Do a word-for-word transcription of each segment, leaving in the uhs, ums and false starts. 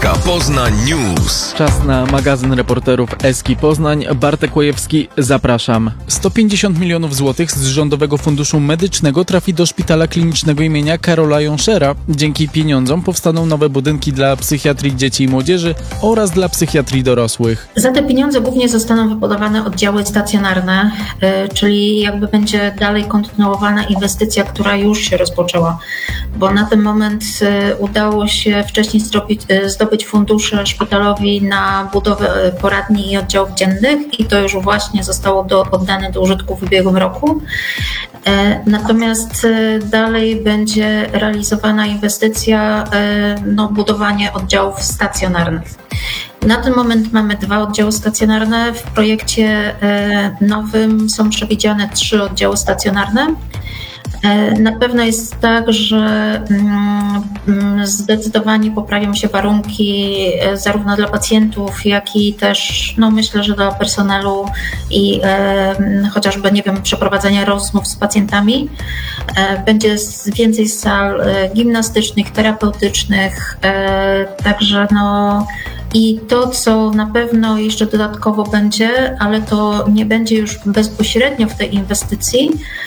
Eska Poznań News. Czas na magazyn reporterów Eski Poznań. Bartek Łojewski, zapraszam. sto pięćdziesiąt milionów złotych z Rządowego Funduszu Medycznego trafi do Szpitala Klinicznego imienia Karola Jonszera. Dzięki pieniądzom powstaną nowe budynki dla psychiatrii dzieci i młodzieży oraz dla psychiatrii dorosłych. Za te pieniądze głównie zostaną wybudowane oddziały stacjonarne, czyli jakby będzie dalej kontynuowana inwestycja, która już się rozpoczęła, bo na ten moment udało się wcześniej zdobyć, zdobyć fundusze szpitalowi na budowę poradni i oddziałów dziennych i to już właśnie zostało do, oddane do użytku w ubiegłym roku. Natomiast dalej będzie realizowana inwestycja, no, budowanie oddziałów stacjonarnych. Na ten moment mamy dwa oddziały stacjonarne. W projekcie nowym są przewidziane trzy oddziały stacjonarne. Na pewno jest tak, że zdecydowanie poprawią się warunki zarówno dla pacjentów, jak i też, no myślę, że dla personelu i e, chociażby, nie wiem, przeprowadzenia rozmów z pacjentami. E, będzie więcej sal gimnastycznych, terapeutycznych, e, także no i to, co na pewno jeszcze dodatkowo będzie, ale to nie będzie już bezpośrednio w tej inwestycji,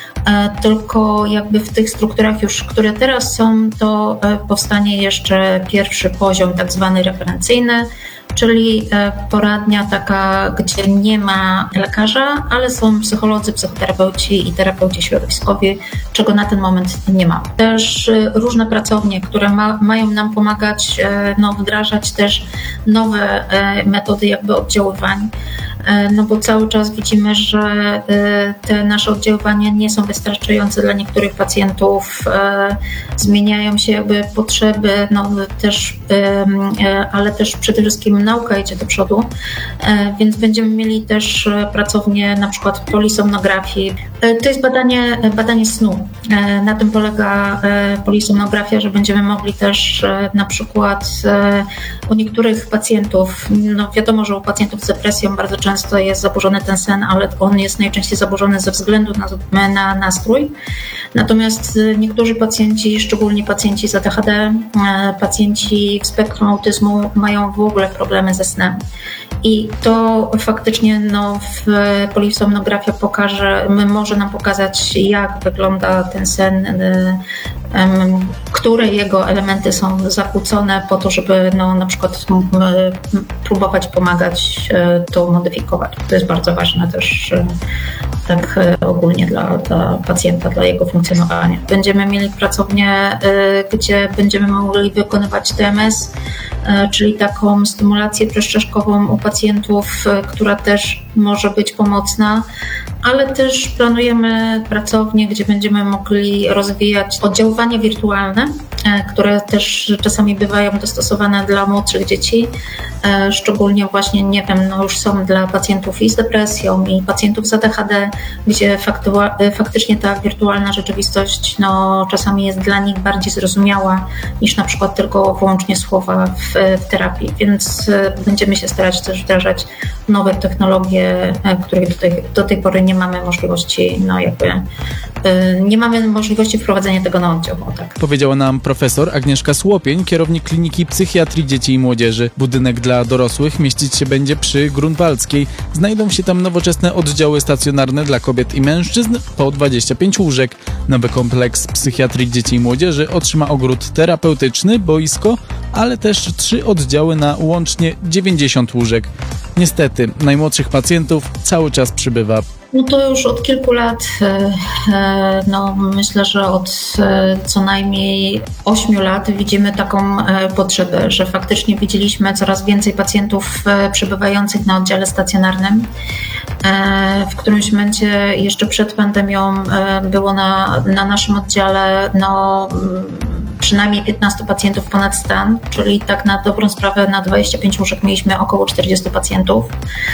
tylko jakby w tych strukturach już, które teraz są, to powstanie jeszcze pierwszy poziom, tak zwany referencyjny, czyli poradnia taka, gdzie nie ma lekarza, ale są psycholodzy, psychoterapeuci i terapeuci środowiskowi, czego na ten moment nie ma. Też różne pracownie, które ma, mają nam pomagać, no, wdrażać też nowe metody jakby oddziaływań, no bo cały czas widzimy, że te nasze oddziaływania nie są wystarczające dla niektórych pacjentów, zmieniają się jakby potrzeby, no też, ale też przede wszystkim nauka idzie do przodu, więc będziemy mieli też pracownię na przykład polisomnografii. To jest badanie, badanie snu. Na tym polega polisomnografia, że będziemy mogli też na przykład u niektórych pacjentów, no wiadomo, że u pacjentów z depresją bardzo często jest zaburzony ten sen, ale on jest najczęściej zaburzony ze względu na, na nastrój. Natomiast niektórzy pacjenci, szczególnie pacjenci z A D H D, pacjenci w spektrum autyzmu mają w ogóle problemy ze snem. I to faktycznie, no, w polisomnografia pokaże, może nam pokazać, jak wygląda ten sen, które jego elementy są zakłócone po to, żeby, no, na przykład próbować pomagać to modyfikować. To jest bardzo ważne też tak ogólnie dla, dla pacjenta, dla jego funkcjonowania. Będziemy mieli pracownię, gdzie będziemy mogli wykonywać T M S, czyli taką stymulację przestrzeszkową u pacjentów, która też może być pomocna, ale też planujemy pracownię, gdzie będziemy mogli rozwijać oddziaływania wirtualne, które też czasami bywają dostosowane dla młodszych dzieci, szczególnie właśnie, nie wiem, no już są dla pacjentów i z depresją, i pacjentów z A D H D, gdzie faktu- faktycznie ta wirtualna rzeczywistość, no, czasami jest dla nich bardziej zrozumiała niż na przykład tylko wyłącznie słowa w, w terapii, więc będziemy się starać też wdrażać nowe technologie, których do tej, do tej pory nie mamy możliwości, no jakby nie mamy możliwości wprowadzenia tego na oddział. Tak. Powiedziała nam profesor Agnieszka Słopień, kierownik Kliniki Psychiatrii Dzieci i Młodzieży. Budynek dla dorosłych mieścić się będzie przy Grunwaldzkiej. Znajdą się tam nowoczesne oddziały stacjonarne dla kobiet i mężczyzn po dwadzieścia pięć łóżek. Nowy kompleks Psychiatrii Dzieci i Młodzieży otrzyma ogród terapeutyczny, boisko, ale też trzy oddziały na łącznie dziewięćdziesiąt łóżek. Niestety, najmłodszych pacjentów cały czas przybywa. No to już od kilku lat, no myślę, że od co najmniej ośmiu lat widzimy taką potrzebę, że faktycznie widzieliśmy coraz więcej pacjentów przebywających na oddziale stacjonarnym. W którymś momencie jeszcze przed pandemią było na, na naszym oddziale no, przynajmniej piętnastu pacjentów ponad stan, czyli tak na dobrą sprawę na dwadzieścia pięć łóżek mieliśmy około czterdziestu pacjentów.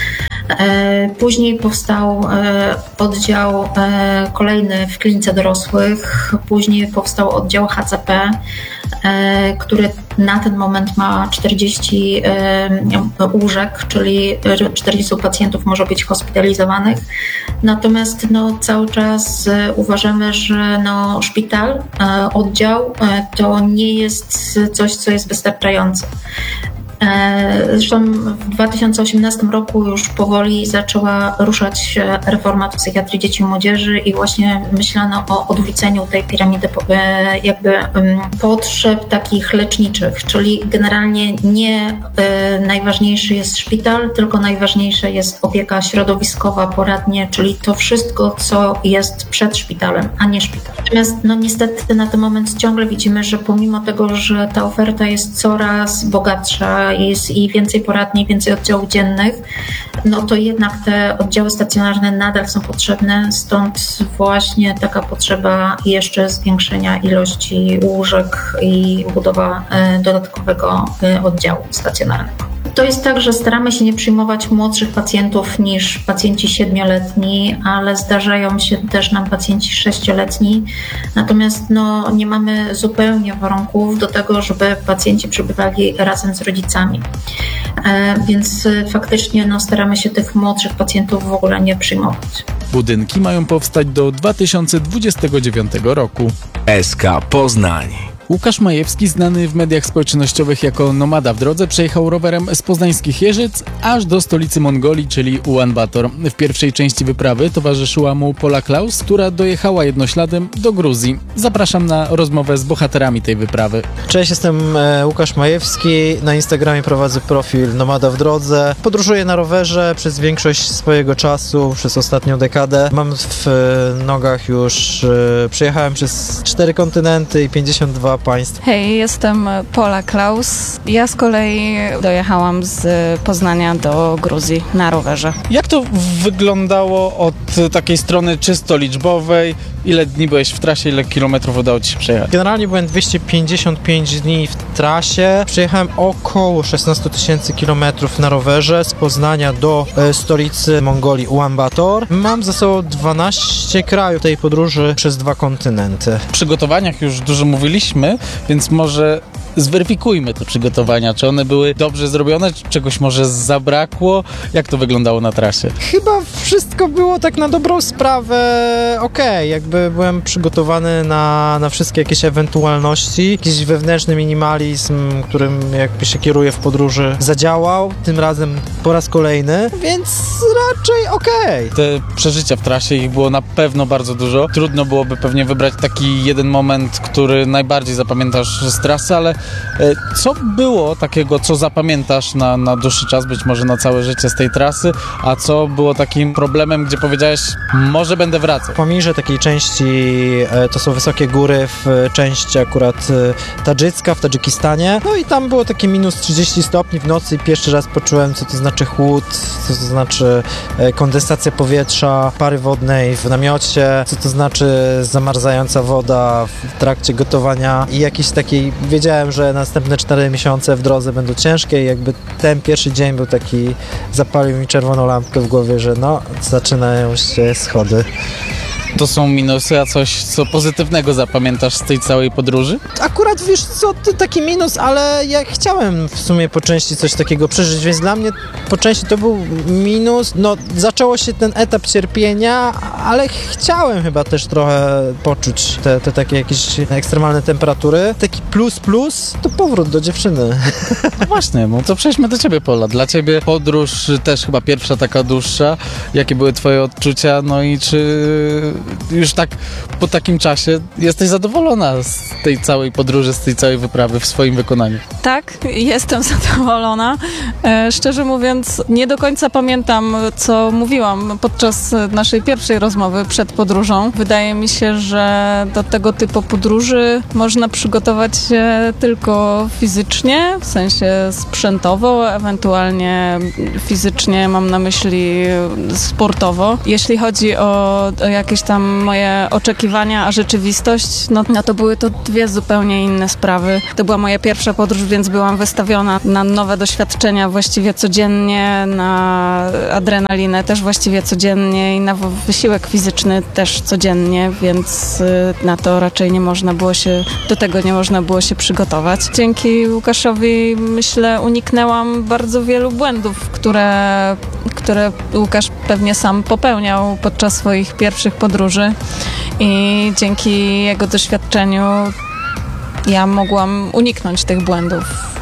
Później powstał oddział kolejny w klinice dorosłych, później powstał oddział H C P, który na ten moment ma czterdzieści łóżek, czyli czterdziestu pacjentów może być hospitalizowanych. Natomiast no, cały czas uważamy, że no, szpital, oddział to nie jest coś, co jest wystarczające. Zresztą w dwa tysiące osiemnastym roku już powoli zaczęła ruszać reforma psychiatrii dzieci i młodzieży i właśnie myślano o odwróceniu tej piramidy jakby potrzeb takich leczniczych, czyli generalnie nie najważniejszy jest szpital, tylko najważniejsza jest opieka środowiskowa, poradnie, czyli to wszystko, co jest przed szpitalem, a nie szpital. Natomiast no niestety na ten moment ciągle widzimy, że pomimo tego, że ta oferta jest coraz bogatsza, jest i więcej poradni, więcej oddziałów dziennych, no to jednak te oddziały stacjonarne nadal są potrzebne, stąd właśnie taka potrzeba jeszcze zwiększenia ilości łóżek i budowa dodatkowego oddziału stacjonarnego. To jest tak, że staramy się nie przyjmować młodszych pacjentów niż pacjenci siedmioletni, ale zdarzają się też nam pacjenci sześcioletni. Natomiast no, nie mamy zupełnie warunków do tego, żeby pacjenci przebywali razem z rodzicami. E, więc faktycznie no, staramy się tych młodszych pacjentów w ogóle nie przyjmować. Budynki mają powstać do dwa tysiące dwudziestego dziewiątego roku. S K Poznań. Łukasz Majewski, znany w mediach społecznościowych jako Nomada w drodze, przejechał rowerem z poznańskich Jeżyc aż do stolicy Mongolii, czyli Ulan Bator. W pierwszej części wyprawy towarzyszyła mu Pola Klaus, która dojechała jednośladem do Gruzji. Zapraszam na rozmowę z bohaterami tej wyprawy. Cześć, jestem Łukasz Majewski. Na Instagramie prowadzę profil Nomada w drodze. Podróżuję na rowerze przez większość swojego czasu, przez ostatnią dekadę. Mam w nogach już, przejechałem przez cztery kontynenty i pięćdziesiąt dwa państw. Hej, jestem Pola Klaus. Ja z kolei dojechałam z Poznania do Gruzji na rowerze. Jak to wyglądało od takiej strony czysto liczbowej? Ile dni byłeś w trasie, ile kilometrów udało ci się przejechać? Generalnie byłem dwieście pięćdziesiąt pięć dni w trasie. Przejechałem około szesnaście tysięcy kilometrów na rowerze z Poznania do e, stolicy Mongolii Ulan Bator. Mam za sobą dwanaście krajów tej podróży przez dwa kontynenty. W przygotowaniach już dużo mówiliśmy, więc może zweryfikujmy te przygotowania. Czy one były dobrze zrobione, czy czegoś może zabrakło? Jak to wyglądało na trasie? Chyba wszystko było tak na dobrą sprawę okej. Okay. Jakby byłem przygotowany na, na wszystkie jakieś ewentualności. Jakiś wewnętrzny minimalizm, którym jakby się kieruję w podróży, zadziałał. Tym razem po raz kolejny, więc raczej okej. Okay. Te przeżycia w trasie, ich było na pewno bardzo dużo. Trudno byłoby pewnie wybrać taki jeden moment, który najbardziej zapamiętasz z trasy, ale co było takiego, co zapamiętasz na, na dłuższy czas, być może na całe życie z tej trasy, a co było takim problemem, gdzie powiedziałeś, może będę wracał? Pomiędzy takiej części to są wysokie góry, w części akurat tadżycka, w Tadżykistanie. No i tam było takie minus trzydzieści stopni w nocy i pierwszy raz poczułem, co to znaczy chłód, co to znaczy kondensacja powietrza, pary wodnej w namiocie, co to znaczy zamarzająca woda w trakcie gotowania i jakiś taki, wiedziałem, że następne cztery miesiące w drodze będą ciężkie i jakby ten pierwszy dzień był taki, zapalił mi czerwoną lampkę w głowie, że no, zaczynają się schody. To są minusy, a coś, co pozytywnego zapamiętasz z tej całej podróży? Akurat wiesz co, to taki minus, ale ja chciałem w sumie po części coś takiego przeżyć, więc dla mnie po części to był minus. No, zaczęło się ten etap cierpienia, ale chciałem chyba też trochę poczuć te, te takie jakieś ekstremalne temperatury. Taki plus plus to powrót do dziewczyny. No właśnie, no to przejdźmy do ciebie, Pola. Dla ciebie podróż też chyba pierwsza taka dłuższa. Jakie były twoje odczucia? No i czy już tak po takim czasie jesteś zadowolona z tej całej podróży, z tej całej wyprawy w swoim wykonaniu? Tak, jestem zadowolona. E, szczerze mówiąc, nie do końca pamiętam, co mówiłam podczas naszej pierwszej rozmowy przed podróżą. Wydaje mi się, że do tego typu podróży można przygotować się tylko fizycznie, w sensie sprzętowo, ewentualnie fizycznie, mam na myśli sportowo. Jeśli chodzi o, o jakieś tam moje oczekiwania, a rzeczywistość, no, no to były to dwie zupełnie inne sprawy. To była moja pierwsza podróż, więc byłam wystawiona na nowe doświadczenia właściwie codziennie, na adrenalinę też właściwie codziennie i na wysiłek fizyczny też codziennie, więc na to raczej nie można było się, do tego nie można było się przygotować. Dzięki Łukaszowi, myślę, uniknęłam bardzo wielu błędów, które, które Łukasz pewnie sam popełniał podczas swoich pierwszych podróży i dzięki jego doświadczeniu ja mogłam uniknąć tych błędów.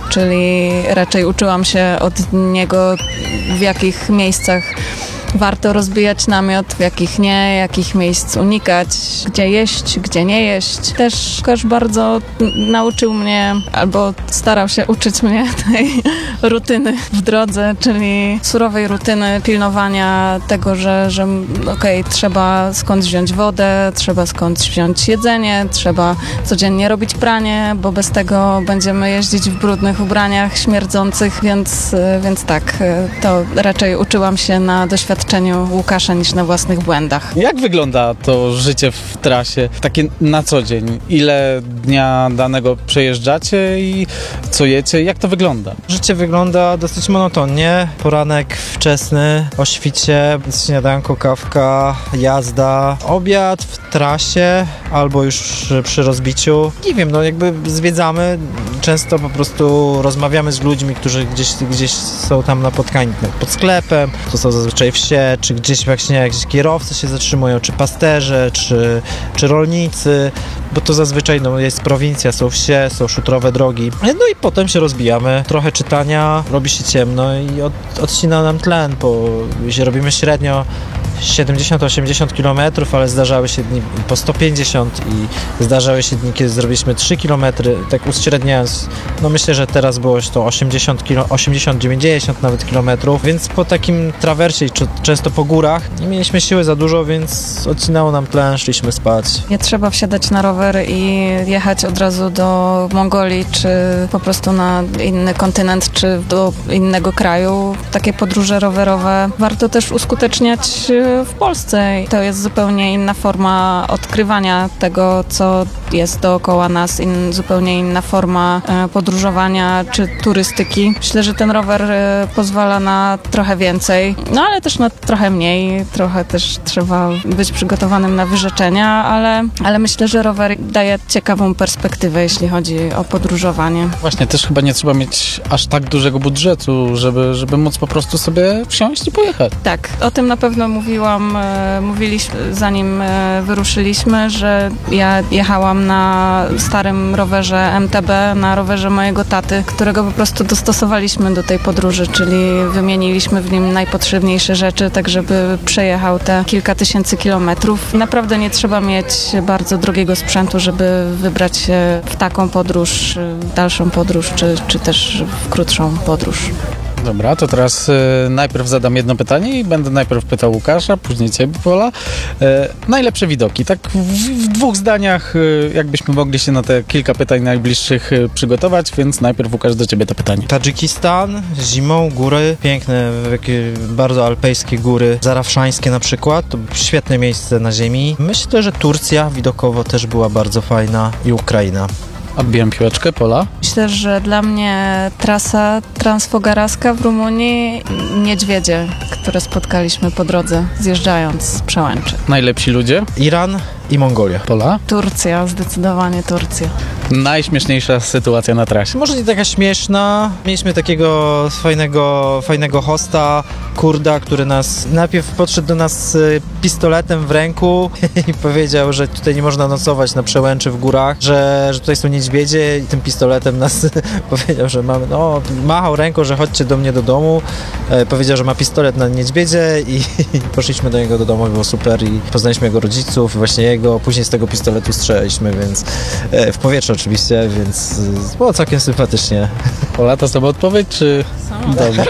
czyli raczej uczyłam się od niego, w jakich miejscach warto rozbijać namiot, w jakich nie, jakich miejsc unikać, gdzie jeść, gdzie nie jeść. Też Łukasz bardzo nauczył mnie, albo starał się uczyć mnie tej rutyny w drodze, czyli surowej rutyny, pilnowania tego, że, że okej, okay, trzeba skądś wziąć wodę, trzeba skądś wziąć jedzenie, trzeba codziennie robić pranie, bo bez tego będziemy jeździć w brudnych ubraniach, śmierdzących, więc, więc tak, to raczej uczyłam się na doświadczeniu Łukasza niż na własnych błędach. Jak wygląda to życie w trasie, takie na co dzień? Ile dnia danego przejeżdżacie i co jecie? Jak to wygląda? Życie wygląda dosyć monotonnie. Poranek wczesny, o świcie, śniadanko, kawka, jazda, obiad w trasie albo już przy rozbiciu. Nie wiem, no jakby zwiedzamy, często po prostu rozmawiamy z ludźmi, którzy gdzieś, gdzieś są tam napotkani pod sklepem, to są zazwyczaj wsie, czy gdzieś właśnie jakieś kierowcy się zatrzymują, czy pasterze, czy, czy rolnicy, bo to zazwyczaj no, jest prowincja, są wsie, są szutrowe drogi. No i potem się rozbijamy, trochę czytania, robi się ciemno i od, odcina nam tlen, bo jeśli robimy średnio siedemdziesiąt osiemdziesiąt kilometrów, ale zdarzały się dni po sto pięćdziesiąt i zdarzały się dni, kiedy zrobiliśmy trzy kilometry, tak uśredniając, no myślę, że teraz było to osiemdziesiąt, osiemdziesiąt dziewięćdziesiąt nawet kilometrów, więc po takim trawersie i często po górach nie mieliśmy siły za dużo, więc odcinało nam tlen, szliśmy spać. Nie trzeba wsiadać na rower i jechać od razu do Mongolii, czy po prostu na inny kontynent, czy do innego kraju. Takie podróże rowerowe warto też uskuteczniać w Polsce. To jest zupełnie inna forma odkrywania tego, co jest dookoła nas, in, zupełnie inna forma e, podróżowania czy turystyki. Myślę, że ten rower e, pozwala na trochę więcej, no ale też na trochę mniej. Trochę też trzeba być przygotowanym na wyrzeczenia, ale, ale myślę, że rower daje ciekawą perspektywę, jeśli chodzi o podróżowanie. Właśnie, też chyba nie trzeba mieć aż tak dużego budżetu, żeby, żeby móc po prostu sobie wsiąść i pojechać. Tak, o tym na pewno mówiłam, e, mówiliśmy zanim e, wyruszyliśmy, że ja jechałam na starym rowerze M T B, na rowerze mojego taty, którego po prostu dostosowaliśmy do tej podróży, czyli wymieniliśmy w nim najpotrzebniejsze rzeczy, tak żeby przejechał te kilka tysięcy kilometrów. Naprawdę nie trzeba mieć bardzo drogiego sprzętu, żeby wybrać się w taką podróż, w dalszą podróż, czy, czy też w krótszą podróż. Dobra, to teraz y, najpierw zadam jedno pytanie i będę najpierw pytał Łukasza, później ciebie, Pola. Y, najlepsze widoki, tak w, w dwóch zdaniach, y, jakbyśmy mogli się na te kilka pytań najbliższych y, przygotować, więc najpierw Łukasz, do ciebie to pytanie. Tadżykistan, zimą, góry, piękne, takie bardzo alpejskie góry, zarafszańskie na przykład, to świetne miejsce na ziemi. Myślę, że Turcja widokowo też była bardzo fajna i Ukraina. Odbieram piłeczkę, Pola. Myślę, że dla mnie trasa Transfogaraska w Rumunii, niedźwiedzie, które spotkaliśmy po drodze, zjeżdżając z przełęczy. Najlepsi ludzie? Iran i Mongolia. Pola? Turcja, zdecydowanie Turcja. Najśmieszniejsza sytuacja na trasie? Może nie taka śmieszna. Mieliśmy takiego fajnego, fajnego hosta, Kurda, który nas najpierw podszedł do nas z pistoletem w ręku i powiedział, że tutaj nie można nocować na przełęczy w górach, że, że tutaj są niedźwiedzie i tym pistoletem nas powiedział, że mamy, no, machał ręką, że chodźcie do mnie do domu. E, powiedział, że ma pistolet na niedźwiedzie i, i poszliśmy do niego do domu, było super i poznaliśmy jego rodziców, właśnie jego, później z tego pistoletu strzelaliśmy, więc e, w powietrze oczywiście, więc e, było całkiem sympatycznie. Pola, to sama odpowiedź, czy... Dobra.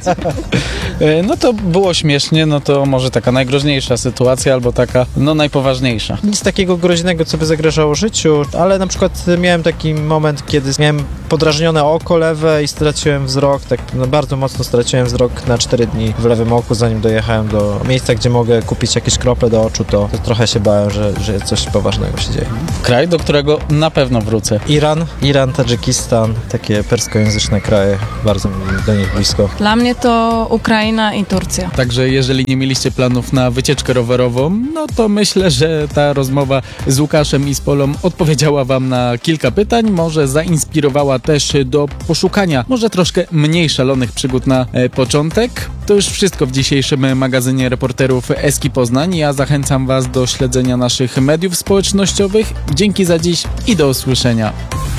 No to było śmiesznie, no to może taka najgroźniejsza sytuacja, albo taka, no najpoważniejsza. Nic takiego groźnego, co by zagrażało życiu, ale na przykład miałem taki moment, kiedy miałem podrażnione oko lewe i straciłem wzrok, tak no bardzo mocno straciłem wzrok na cztery dni w lewym oku, zanim dojechałem do miejsca, gdzie mogę kupić jakieś krople do oczu, to, to trochę się bałem, że, że coś poważnego się dzieje. Kraj, do którego na pewno wrócę. Iran, Iran, Tadżykistan, takie perskojęzyczne kraje, bardzo mi do nich blisko. Dla mnie to Ukraina i Turcja. Także jeżeli nie mieliście planów na wycieczkę rowerową, no to myślę, że ta rozmowa z Łukaszem i z Polą odpowiedziała wam na kilka pytań, może zainspirowała też do poszukania może troszkę mniej szalonych przygód na e, początek. To już wszystko w dzisiejszym magazynie reporterów Eski Poznań. Ja zachęcam was do śledzenia naszych mediów społecznościowych. Dzięki za dziś i do usłyszenia.